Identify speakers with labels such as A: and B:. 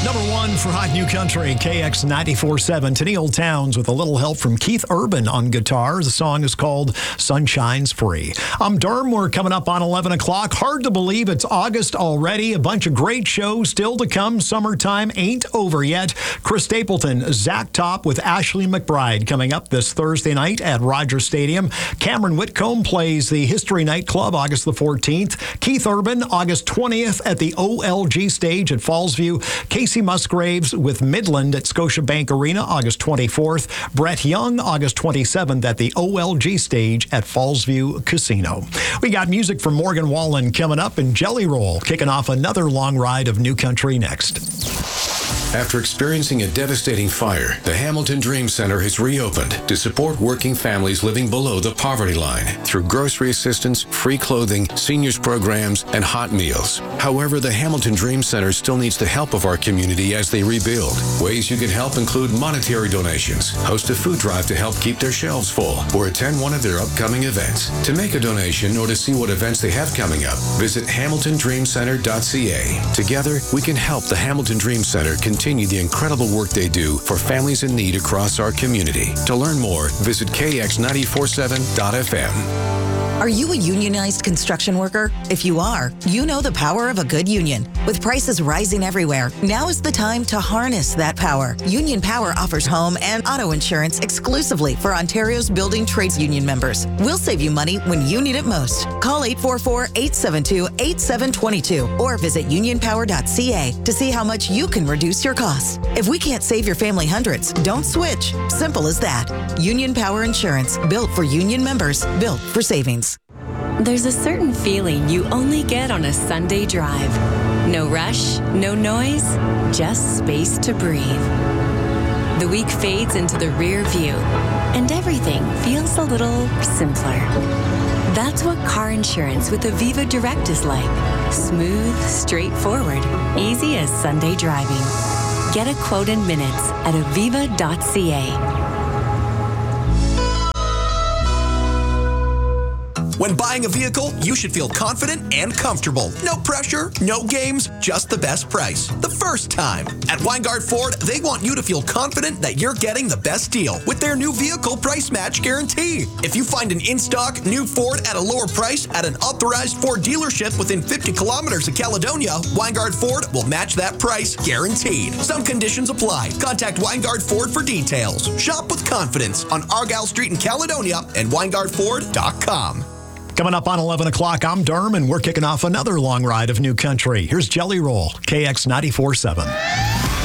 A: Number one for Hot New Country, KX 94.7. Tennille Towns with a little help from Keith Urban on guitar. The song is called Sunshine's Free. I'm Derm. We're coming up on 11 o'clock. Hard to believe it's August already. A bunch of great shows still to come. Summertime ain't over yet. Chris Stapleton, Zach Top with Ashley McBride coming up this Thursday night at Rogers Stadium. Cameron Whitcomb plays the History Nightclub August the 14th. Keith Urban, August 20th at the OLG stage at Fallsview. Casey Musgraves with Midland at Scotiabank Arena, August 24th. Brett Young, August 27th at the OLG stage at Fallsview Casino. We got music from Morgan Wallen coming up, and Jelly Roll kicking off another long ride of New Country next.
B: After experiencing a devastating fire, the Hamilton Dream Center has reopened to support working families living below the poverty line through grocery assistance, free clothing, seniors programs, and hot meals. However, the Hamilton Dream Center still needs the help of our community as they rebuild. Ways you can help include monetary donations, host a food drive to help keep their shelves full, or attend one of their upcoming events. To make a donation or to see what events they have coming up, visit hamiltondreamcenter.ca. Together, we can help the Hamilton Dream Center continue the incredible work they do for families in need across our community. To learn more, visit kx947.fm.
C: Are you a unionized construction worker? If you are, you know the power of a good union. With prices rising everywhere, now is the time to harness that power. Union Power offers home and auto insurance exclusively for Ontario's building trades union members. We'll save you money when you need it most. Call 844-872-8722 or visit unionpower.ca to see how much you can reduce your costs. If we can't save your family hundreds, don't switch. Simple as that. Union Power Insurance, built for union members, built for savings.
D: There's a certain feeling you only get on a Sunday drive. No rush, no noise, just space to breathe. The week fades into the rear view, and everything feels a little simpler. That's what car insurance with Aviva Direct is like. Smooth, straightforward, easy as Sunday driving. Get a quote in minutes at aviva.ca.
E: When buying a vehicle, you should feel confident and comfortable. No pressure, no games, just the best price. The first time. At Weingart Ford, they want you to feel confident that you're getting the best deal with their new vehicle price match guarantee. If you find an in-stock new Ford at a lower price at an authorized Ford dealership within 50 kilometers of Caledonia, Weingart Ford will match that price guaranteed. Some conditions apply. Contact Weingart Ford for details. Shop with confidence on Argyle Street in Caledonia and WeingartFord.com.
A: Coming up on 11 o'clock, I'm Derm, and we're kicking off another long ride of New Country. Here's Jelly Roll, KX 94.7.